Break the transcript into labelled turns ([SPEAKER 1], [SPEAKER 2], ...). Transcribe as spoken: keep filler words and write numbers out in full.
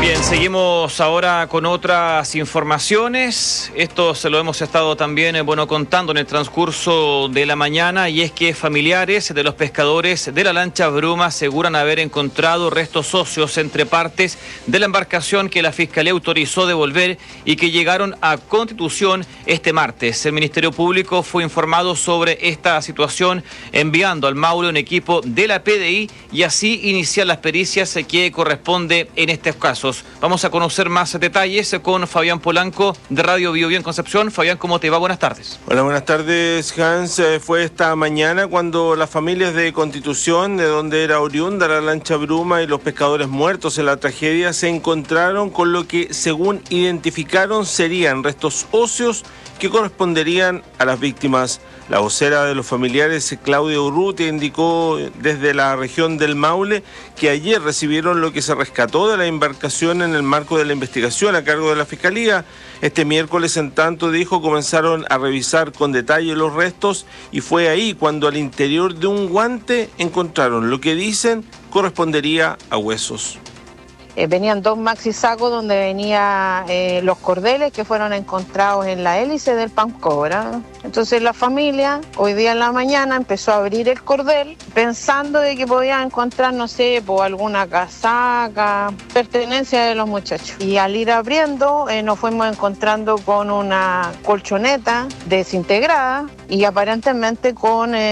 [SPEAKER 1] Bien, seguimos ahora con otras informaciones. Esto se lo hemos estado también eh, bueno, contando en el transcurso de la mañana, y es que familiares de los pescadores de la lancha Bruma aseguran haber encontrado restos óseos entre partes de la embarcación que la Fiscalía autorizó devolver y que llegaron a Constitución este martes. El Ministerio Público fue informado sobre esta situación, enviando al Maule un equipo de la P D I y así iniciar las pericias que corresponde en estos casos. Vamos a conocer más detalles con Fabián Polanco de Radio Biobío en Concepción. Fabián, ¿cómo te va? Buenas tardes.
[SPEAKER 2] Hola, buenas tardes, Hans. Fue esta mañana cuando las familias de Constitución, de donde era oriunda la lancha Bruma, y los pescadores muertos en la tragedia se encontraron con lo que, según identificaron, serían restos óseos que corresponderían a las víctimas. La vocera de los familiares, Claudia Urrutia, indicó desde la región del Maule que ayer recibieron lo que se rescató de la embarcación en el marco de la investigación a cargo de la Fiscalía. Este miércoles, en tanto, dijo, comenzaron a revisar con detalle los restos y fue ahí cuando al interior de un guante encontraron lo que dicen correspondería a huesos.
[SPEAKER 3] Eh, venían dos maxi sacos donde venían eh, los cordeles que fueron encontrados en la hélice del Pan Cobra. Entonces la familia hoy día en la mañana empezó a abrir el cordel pensando de que podían encontrar, no sé, por alguna casaca, pertenencia de los muchachos. Y al ir abriendo eh, nos fuimos encontrando con una colchoneta desintegrada y aparentemente con... Eh,